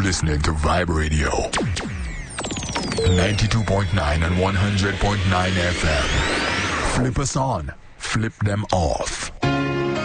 listening to Vibe Radio. 92.9 and 100.9 FM. Flip us on. Flip them off.